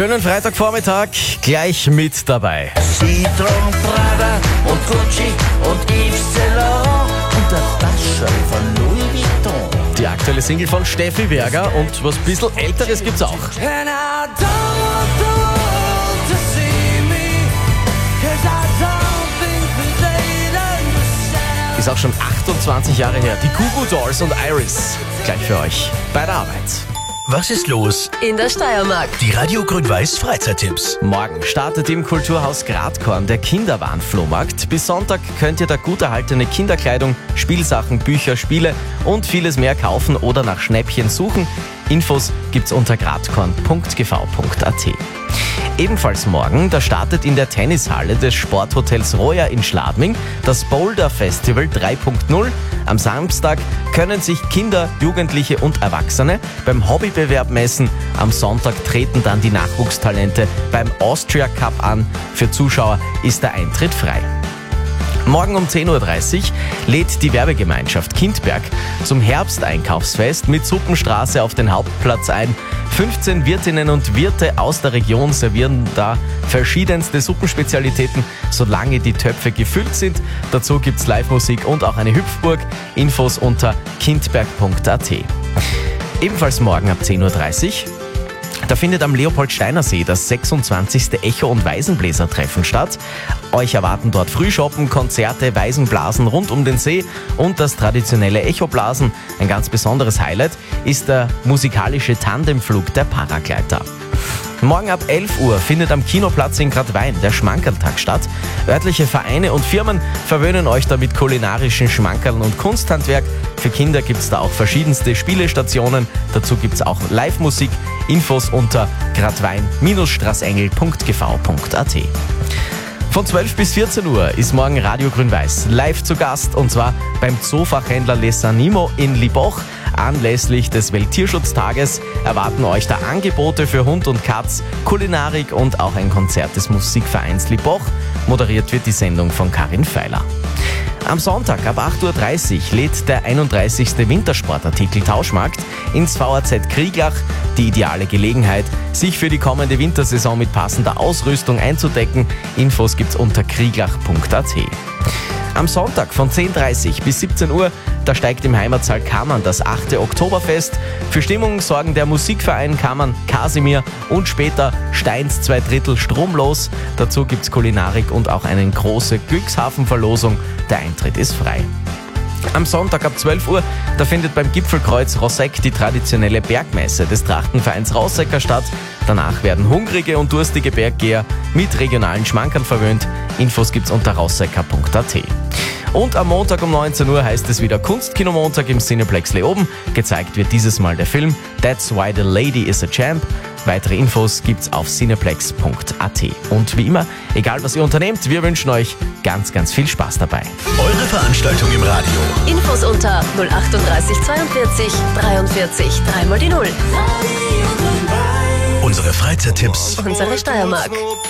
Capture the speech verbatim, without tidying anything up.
Schönen Freitagvormittag, gleich mit dabei. Citroën, Prada und Gucci und Yves Saint Laurent und der Taschen von Louis Vuitton. Die aktuelle Single von Steffi Berger und was ein bisschen Älteres gibt's auch. And I don't want the world to see me, 'cause I don't think that they'd understand. Ist auch schon achtundzwanzig Jahre her. Die Goo Goo Dolls und Iris. Gleich für euch bei der Arbeit. Was ist los? In der Steiermark. Die Radio Grün-Weiß Freizeittipps. Morgen startet im Kulturhaus Gradkorn der Kinderwarenflohmarkt. Bis Sonntag könnt ihr da gut erhaltene Kinderkleidung, Spielsachen, Bücher, Spiele und vieles mehr kaufen oder nach Schnäppchen suchen. Infos gibt's unter gradkorn punkt g v punkt a t. Ebenfalls morgen, da startet in der Tennishalle des Sporthotels Roya in Schladming das Boulder Festival drei Punkt null. Am Samstag können sich Kinder, Jugendliche und Erwachsene beim Hobbybewerb messen. Am Sonntag treten dann die Nachwuchstalente beim Austria Cup an. Für Zuschauer ist der Eintritt frei. Morgen um zehn Uhr dreißig lädt die Werbegemeinschaft Kindberg zum Herbsteinkaufsfest mit Suppenstraße auf den Hauptplatz ein. fünfzehn Wirtinnen und Wirte aus der Region servieren da verschiedenste Suppenspezialitäten, solange die Töpfe gefüllt sind. Dazu gibt's Live-Musik und auch eine Hüpfburg. Infos unter kindberg punkt a t. Ebenfalls morgen ab zehn Uhr dreißig. Da findet am Leopold-Steiner-See das sechsundzwanzigste Echo- und Weisenbläser-Treffen statt. Euch erwarten dort Frühschoppen, Konzerte, Weisenblasen rund um den See und das traditionelle Echoblasen. Ein ganz besonderes Highlight ist der musikalische Tandemflug der Paragleiter. Morgen ab elf Uhr findet am Kinoplatz in Gradwein der Schmankerltag statt. Örtliche Vereine und Firmen verwöhnen euch da mit kulinarischen Schmankerln und Kunsthandwerk. Für Kinder gibt's da auch verschiedenste Spielestationen. Dazu gibt's auch Live-Musik. Infos unter gradwein straßengel punkt g v punkt a t. Von zwölf bis vierzehn Uhr ist morgen Radio Grün-Weiß live zu Gast und zwar beim Zoofachhändler Les Animaux in Liboch. Anlässlich des Welttierschutztages erwarten euch da Angebote für Hund und Katz, Kulinarik und auch ein Konzert des Musikvereins Liboch. Moderiert wird die Sendung von Karin Feiler. Am Sonntag ab acht Uhr dreißig lädt der einunddreißigste Wintersportartikel-Tauschmarkt ins V A Z Krieglach. Die ideale Gelegenheit, sich für die kommende Wintersaison mit passender Ausrüstung einzudecken. Infos gibt's unter krieglach punkt a t. Am Sonntag von zehn Uhr dreißig bis siebzehn Uhr, da steigt im Heimatsaal Kammern das achte Oktoberfest. Für Stimmung sorgen der Musikverein Kammern Kasimir und später Steins zwei Drittel stromlos. Dazu gibt's Kulinarik und auch eine große Glückshafenverlosung. Der Eintritt ist frei. Am Sonntag ab zwölf Uhr, da findet beim Gipfelkreuz Rosseck die traditionelle Bergmesse des Trachtenvereins Rossecker statt. Danach werden hungrige und durstige Berggeher mit regionalen Schmankern verwöhnt. Infos gibt's unter rossecker punkt a t. Und am Montag um neunzehn Uhr heißt es wieder Kunstkino-Montag im Cineplex Leoben. Gezeigt wird dieses Mal der Film That's Why the Lady is a Champ. Weitere Infos gibt's auf cineplex punkt a t. Und wie immer, egal was ihr unternehmt, wir wünschen euch ganz, ganz viel Spaß dabei. Eure Veranstaltung im Radio. Infos unter null achtunddreißig zweiundvierzig dreiundvierzig dreimal die Null. Unsere Freizeittipps. Unsere Steiermark.